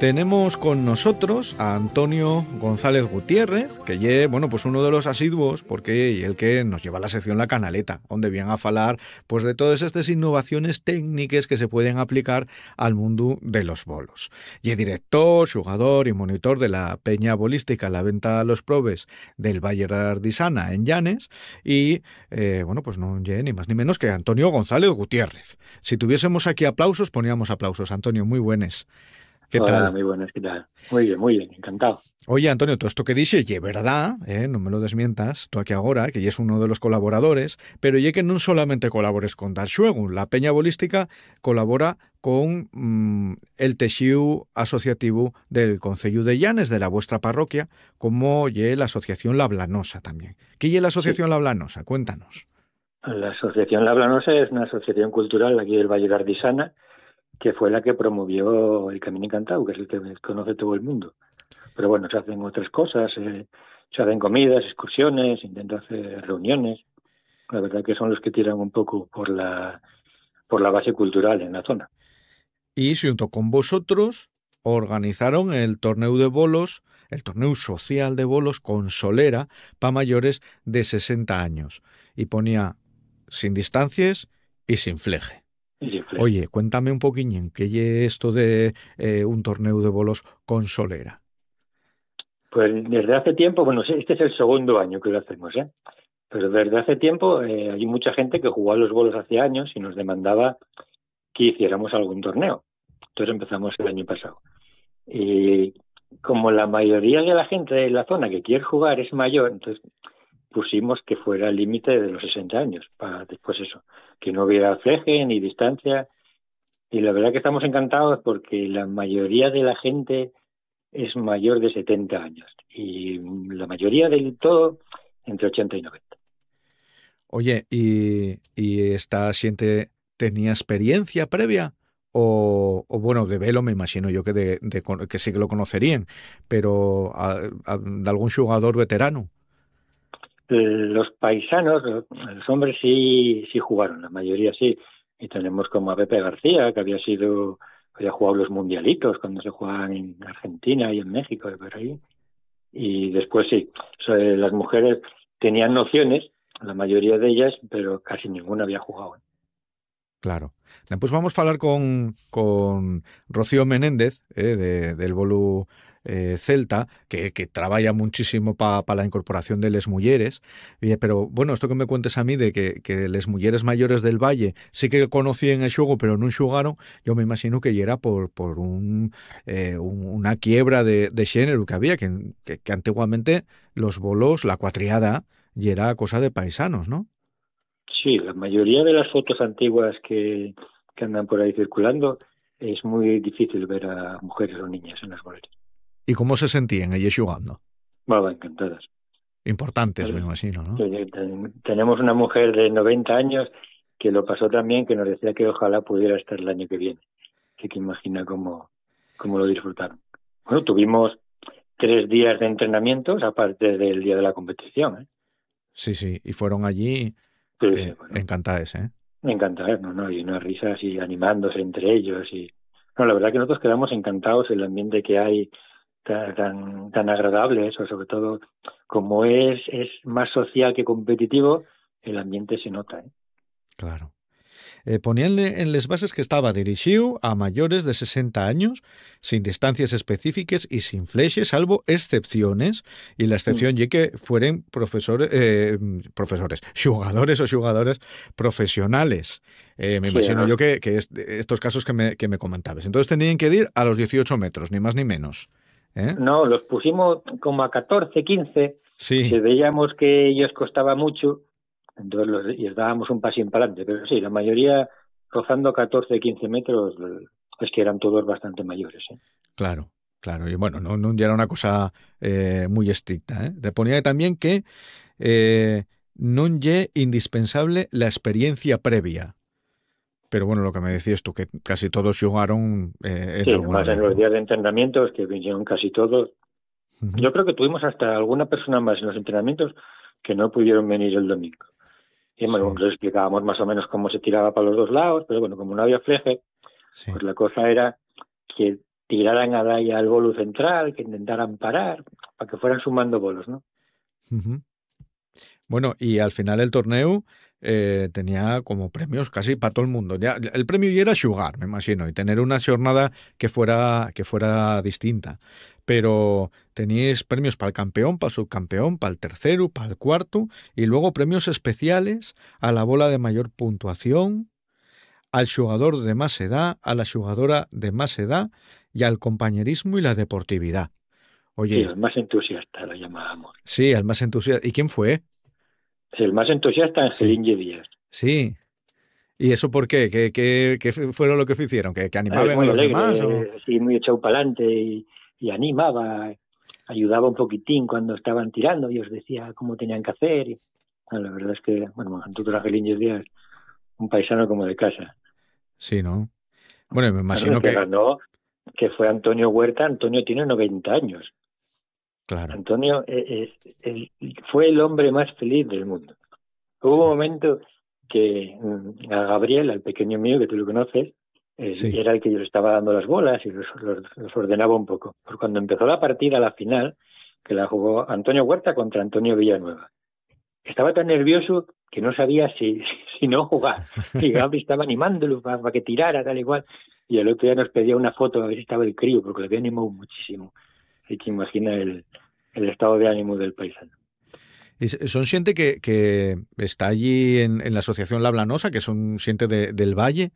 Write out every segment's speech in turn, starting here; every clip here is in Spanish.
Tenemos con nosotros a Antonio González Gutiérrez, que es, bueno, pues uno de los asiduos, porque el que nos lleva a la sección La Canaleta, donde viene a falar pues de todas estas innovaciones técnicas que se pueden aplicar al mundo de los bolos. Y es director, jugador y monitor de la Peña Bolística La Venta a los Probes del Valle Ardisana en Llanes y, bueno, pues no ni más ni menos que Antonio González Gutiérrez. Si tuviésemos aquí aplausos, poníamos aplausos. Antonio, muy buenas. ¿Qué Hola, tal? muy buenas, ¿qué tal? Muy bien, encantado. Oye, Antonio, todo esto que dices, es verdad, no me lo desmientas, tú aquí ahora, que ya es uno de los colaboradores, pero ya que no solamente colabores con Darxuegu, la Peña Bolística colabora con el texiu asociativo del Concello de Llanes, de la vuestra parroquia, como ye la Asociación La Blanosa también. ¿Qué ye la Sí, Asociación La Blanosa? Cuéntanos. la Asociación La Blanosa es una asociación cultural aquí del Valle de Ardisana, que fue la que promovió el Camino Encantado, que es el que conoce todo el mundo. Pero bueno, se hacen otras cosas, se hacen comidas, excursiones, intentan hacer reuniones. La verdad que son los que tiran un poco por la base cultural en la zona. Y junto con vosotros organizaron el torneo de bolos, el torneo social de bolos con solera para mayores de 60 años. Y ponía sin distancias y sin fleje. Y sin fleje. Oye, cuéntame un poquillín, ¿qué es esto de un torneo de bolos con solera? Pues desde hace tiempo, bueno, este es el segundo año que lo hacemos, ¿eh? Pero desde hace tiempo hay mucha gente que jugó a los bolos hace años y nos demandaba que hiciéramos algún torneo. Entonces empezamos el año pasado. Y como la mayoría de la gente de la zona que quiere jugar es mayor, entonces pusimos que fuera el límite de los 60 años, para después eso, que no hubiera fleje ni distancia. Y la verdad que estamos encantados porque la mayoría de la gente es mayor de 70 años y la mayoría del todo entre 80 y 90. Oye, ¿y esta gente tenía experiencia previa? Bueno, de velo me imagino yo que, que sí que lo conocerían, pero de algún jugador veterano. Los paisanos, los hombres sí jugaron, la mayoría sí. Y tenemos como a Pepe García, que había jugado los mundialitos cuando se jugaban en Argentina y en México y por ahí. Y después sí, las mujeres tenían nociones, la mayoría de ellas, pero casi ninguna había jugado. Claro. Después vamos a hablar con Rocío Menéndez, del Bolu Celta, que trabaja muchísimo para la incorporación de les mujeres. Pero bueno, esto que me cuentes a mí de que les mujeres mayores del Valle sí que conocían el xuego, pero no xugaron, yo me imagino que era por una quiebra de género que había, que antiguamente los bolos, la cuatriada, y era cosa de paisanos, ¿no? Sí, la mayoría de las fotos antiguas que andan por ahí circulando es muy difícil ver a mujeres o niñas en las boleras. ¿Y cómo se sentían ellos jugando? Va, encantadas. Importantes, me imagino, ¿no? Tenemos una mujer de 90 años que lo pasó también, que nos decía que ojalá pudiera estar el año que viene. Así que imagina cómo lo disfrutaron. Bueno, tuvimos 3 días de entrenamientos aparte del día de la competición, ¿eh? Sí, sí, y fueron allí Pues, bueno, encantadas, ¿eh? me encanta, ¿eh? No, y unas risas y animándose entre ellos. No, la verdad que nosotros quedamos encantados, el ambiente que hay tan agradable, eso, sobre todo como es más social que competitivo, el ambiente se nota, ¿eh? Claro. Poníanle en les bases que estaba dirigido a mayores de 60 años, sin distancias específicas y sin fleches, salvo excepciones, y la Mm. excepción y que fueren profesores, jugadores o jugadores profesionales. Me Sí, imagino yo que estos casos que me comentabas. Entonces tenían que ir a los 18 metros, ni más ni menos. ¿Eh? no, los pusimos como a 14, 15, Sí, que veíamos que ellos costaba mucho, entonces les dábamos un pasín para adelante, pero sí, la mayoría rozando 14, 15 metros, es que eran todos bastante mayores, ¿eh? claro, claro. Y bueno, no era una cosa muy estricta. Te ponía también que non lle indispensable la experiencia previa. Pero bueno, lo que me decías tú, que casi todos jugaron Sí, alguna además en vez, los ¿no? días de entrenamientos, que vinieron casi todos, Ujú. yo creo que tuvimos hasta alguna persona más en los entrenamientos que no pudieron venir el domingo. Y bueno, Sí, les explicábamos más o menos cómo se tiraba para los dos lados, pero bueno, como no había fleje, sí, pues la cosa era que tiraran ahí al bolo central, que intentaran parar, para que fueran sumando bolos, ¿no? Ujú. Bueno, y al final el torneo tenía como premios casi para todo el mundo. Ya, el premio ya era xugar, me imagino, y tener una jornada que fuera distinta. Pero teníais premios para el campeón, para el subcampeón, para el tercero, para el cuarto, y luego premios especiales a la bola de mayor puntuación, al jugador de más edad, a la jugadora de más edad y al compañerismo y la deportividad. Sí, Oye, el más entusiasta lo llamábamos. sí, al más entusiasta. ¿Y quién fue? El más entusiasta, Sí, Angelín Díaz. sí. ¿Y eso por qué? ¿Qué fueron lo que hicieron? ¿Que Es animaban a muy los demás? O... alegre, así muy echado para adelante y animaba, ayudaba un poquitín cuando estaban tirando y os decía cómo tenían que hacer. Y, bueno, la verdad es que, bueno, Antonio Angelín Díaz, un paisano como de casa. Sí, ¿no? Bueno, me Bueno, imagino el que que... ganó, que fue Antonio Huerta. Antonio tiene 90 años. Claro, Antonio fue el hombre más feliz del mundo. Hubo un sí, momento que a Gabriel, al pequeño mío, que tú lo conoces, sí. era el que yo le estaba dando las bolas y los ordenaba un poco. Pero cuando empezó la partida, la final, que la jugó Antonio Huerta contra Antonio Villanueva, estaba tan nervioso que no sabía si no jugar. Y Gabriel estaba animándolo para que tirara, tal y cual. Y el otro día nos pedía una foto a ver si estaba el crío, porque le había animado muchísimo. Así que imagina el estado de ánimo del paisano. Y son xente que está allí en la Asociación La Blanosa, que son xente del Valle.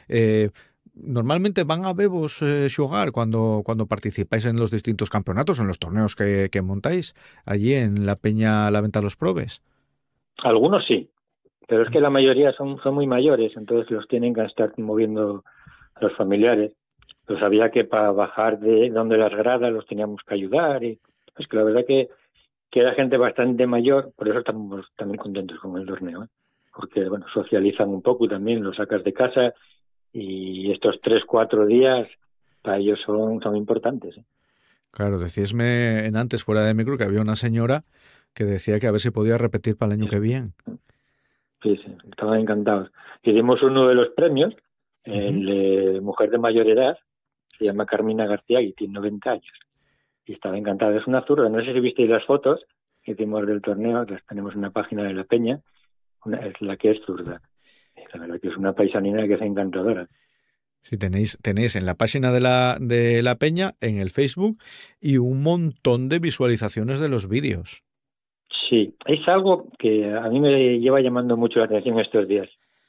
Normalmente van a vevos xogar cuando participáis en los distintos campeonatos, en los torneos que montáis, allí en la Peña La Venta los Probes. Algunos sí, pero es que la mayoría son muy mayores, entonces los tienen que estar moviendo los familiares. Pues había que para bajar de donde las gradas los teníamos que ayudar. Y es que la verdad que era gente bastante mayor, por eso estamos también contentos con el torneo, ¿eh? Porque bueno, socializan un poco también, los sacas de casa y estos 3, 4 días para ellos son importantes, ¿eh? Claro, decíasme en antes fuera de micro que había una señora que decía que a ver si podía repetir para el año que viene. Sí, sí, estaban encantados. Y dimos uno de los premios, Ujú. el de mujer de mayor edad, se llama Carmina García y tiene 90 años. Y estaba encantada. Es una zurda. No sé si visteis las fotos que hicimos del torneo, las tenemos en una página de la Peña, es la que es zurda. La verdad que es una paisanina que es encantadora. Sí, tenéis en la página de la Peña, en el Facebook, y un montón de visualizaciones de los vídeos. Sí, es algo que a mí me lleva llamando mucho la atención estos días.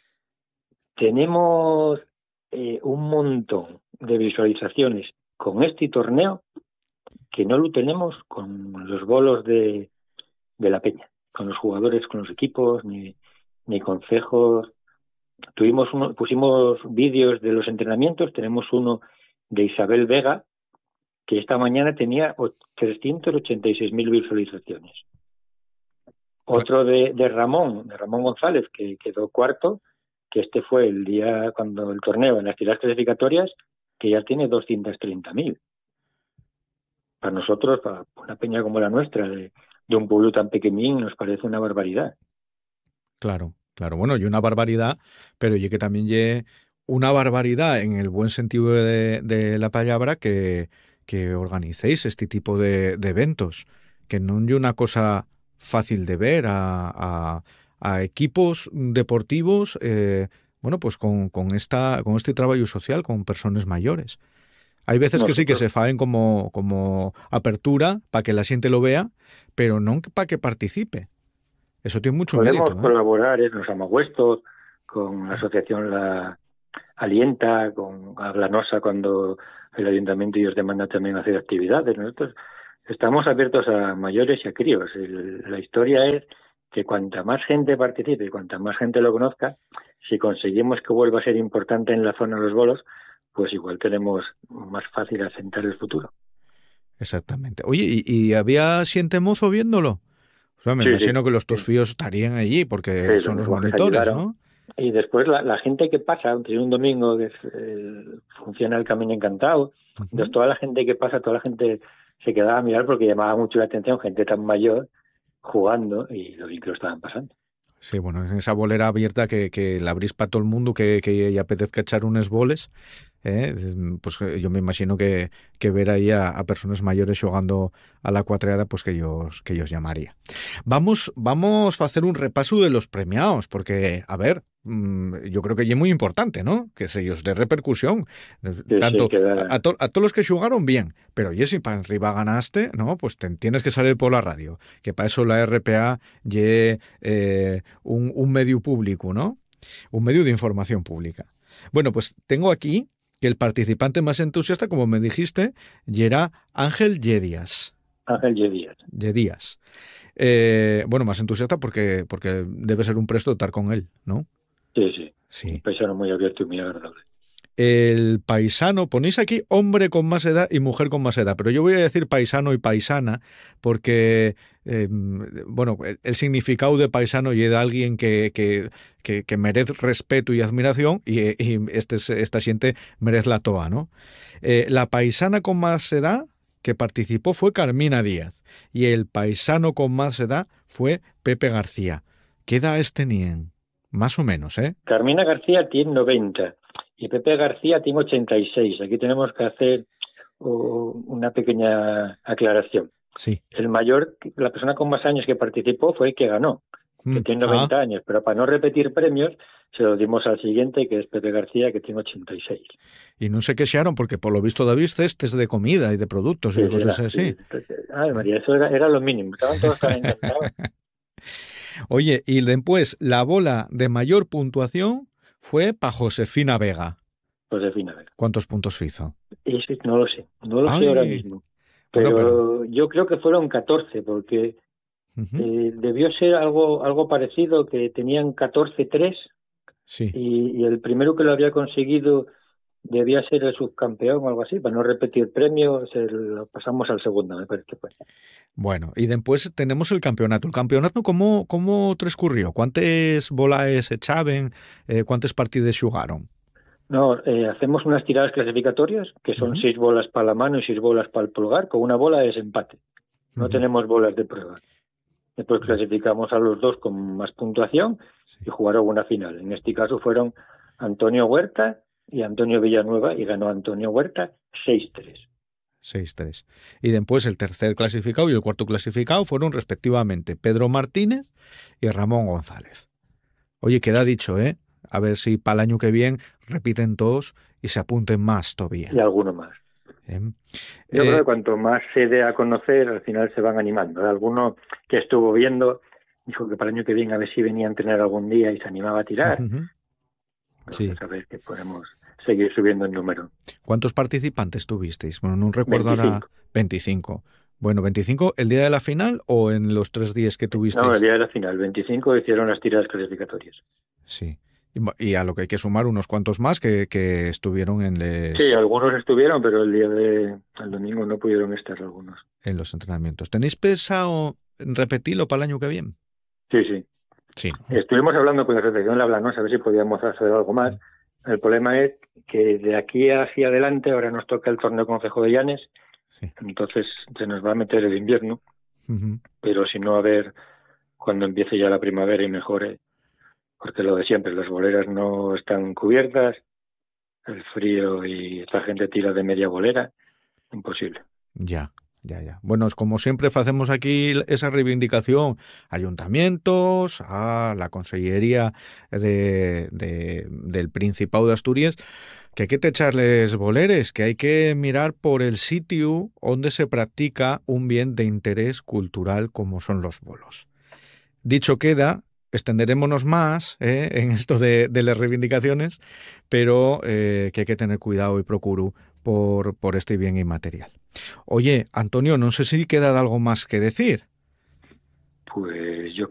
Tenemos un montón de visualizaciones con este torneo que no lo tenemos con los bolos de la Peña, con los jugadores, con los equipos, ni consejos. Pusimos vídeos de los entrenamientos, tenemos uno de Isabel Vega, que esta mañana tenía 386.000 visualizaciones. Otro de Ramón González, que quedó cuarto, que este fue el día cuando el torneo, en las tiras clasificatorias, que ya tiene 230.000. Para nosotros, para una peña como la nuestra, de un pueblo tan pequeñín, nos parece una barbaridad. Claro, claro. Bueno, y una barbaridad, pero y que también lle una barbaridad en el buen sentido de la palabra que organicéis este tipo de eventos, que no es una cosa fácil de ver a equipos deportivos, bueno, pues con este trabajo social con personas mayores. Hay veces que sí que Nosotros se faen como apertura para que la gente lo vea, pero no para que participe. Eso tiene mucho podemos mérito, ¿eh? colaborar en los Amaguestos, con la asociación La Alienta, con Ablanosa cuando el ayuntamiento ellos demandan también hacer actividades. Nosotros estamos abiertos a mayores y a críos. La historia es que cuanta más gente participe, cuanta más gente lo conozca, si conseguimos que vuelva a ser importante en la zona de los bolos, pues igual tenemos más fácil asentar el futuro. Exactamente. Oye, ¿y había siente mozo viéndolo? O sea, me Sí, sí, imagino que los sí, tus fíos estarían allí porque sí, son los los guajes monitores, ayudaron. ¿no? Y después la gente que pasa, aunque es un domingo que funciona el Camino Encantado, entonces Ujú. toda la gente que pasa, toda la gente se quedaba a mirar porque llamaba mucho la atención gente tan mayor jugando y lo bien que lo estaban pasando. Sí, bueno, en esa bolera abierta que la abrís para todo el mundo que apetezca echar unos boles, Pues yo me imagino que ver ahí a personas mayores xogando a la cuatreada, pues que ellos llamaría. Vamos a hacer un repaso de los premiados, porque, a ver, yo creo que es muy importante, ¿no? Que se ellos de repercusión. Sí, Tanto sí, a todos los que jugaron bien, pero oye, si para arriba ganaste, ¿no? Pues tienes que salir por la radio, que para eso la RPA lle un medio público, ¿no? Un medio de información pública. Bueno, pues tengo aquí que el participante más entusiasta, como me dijiste, era Ángel Lledias. Ángel Lledias. Lledias. Bueno, más entusiasta porque debe ser un presto estar con él, ¿no? Sí. Sí. Un paisano muy abierto y muy agradable. El paisano, ponéis aquí hombre con más edad y mujer con más edad, pero yo voy a decir paisano y paisana porque, bueno, el significado de paisano y de alguien que merece respeto y admiración y esta gente merece la toa, ¿no? La paisana con más edad que participó fue Carmina Díaz y el paisano con más edad fue Pepe García. ¿Qué edades tenían? Más o menos, ¿eh? Carmina García tiene 90 y Pepe García tiene 86. Aquí tenemos que hacer una pequeña aclaración. Sí. El mayor, la persona con más años que participó fue el que ganó, que tiene 90 años, pero para no repetir premios se lo dimos al siguiente, que es Pepe García, que tiene 86. Y no se queixaron porque por lo visto David cestes de comida y de productos y cosas así. Ay, María, eso era lo mínimo. Estaban todos tan encantados. Oye, y después la bola de mayor puntuación fue para Josefina Vega. Josefina Vega. ¿Cuántos puntos hizo? No lo sé ahora mismo. Pero yo creo que fueron 14, porque debió ser algo parecido, que tenían 14-3. Sí. Y el primero que lo había conseguido debía ser el subcampeón o algo así. Para no repetir premio, lo pasamos al segundo, me parece que fue. Bueno, y después tenemos el campeonato. ¿El campeonato cómo transcurrió? ¿Cuántas bolas echaban? ¿Cuántos partidos jugaron? No, hacemos unas tiradas clasificatorias, que son 6 bolas para la mano y 6 bolas para el pulgar, con una bola es empate. No tenemos bolas de prueba. Después clasificamos a los dos con más puntuación y jugaron una final. En este caso fueron Antonio Huerta y Antonio Villanueva, y ganó Antonio Huerta 6-3. 6-3. Y después el tercer clasificado y el cuarto clasificado fueron respectivamente Pedro Martínez y Ramón González. Oye, queda dicho, ¿eh? A ver si para el año que viene repiten todos y se apunten más todavía. Y alguno más. Yo creo que cuanto más se dé a conocer, al final se van animando. Alguno que estuvo viendo dijo que para el año que viene a ver si venía a entrenar algún día y se animaba a tirar. Sí. A ver que podemos seguir subiendo el número. ¿Cuántos participantes tuvisteis? Bueno, no recuerdo 25. Ahora. 25. Bueno, 25 el día de la final o en los 3 días que tuvisteis. No, el día de la final. 25 hicieron las tiradas clasificatorias. Sí. Y a lo que hay que sumar unos cuantos más que estuvieron en les... Sí, algunos estuvieron, pero el domingo no pudieron estar algunos. En los entrenamientos. ¿Tenéis pensado repetirlo para el año que viene? Sí. Estuvimos hablando con la Asociación La Blanos a ver si podíamos hacer algo más. El problema es que de aquí hacia adelante ahora nos toca el torneo Concejo de Llanes, entonces se nos va a meter el invierno, pero si no, a ver cuando empiece ya la primavera y mejore, porque lo de siempre, las boleras no están cubiertas, el frío y esta gente tira de media bolera, imposible. Ya. Bueno, como siempre hacemos aquí esa reivindicación a ayuntamientos, a la Consellería del Principado de Asturias, que hay que echarles boleres, que hay que mirar por el sitio donde se practica un bien de interés cultural como son los bolos. Dicho queda, extenderémonos más en esto de las reivindicaciones, pero que hay que tener cuidado y procuro por este bien inmaterial. Oye, Antonio, no sé si queda algo más que decir. Pues